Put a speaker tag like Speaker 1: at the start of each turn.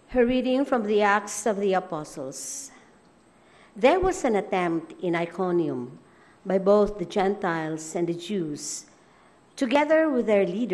Speaker 1: A reading from the Acts of the Apostles. There was an attempt in Iconium by both the Gentiles and the Jews, together with their leaders,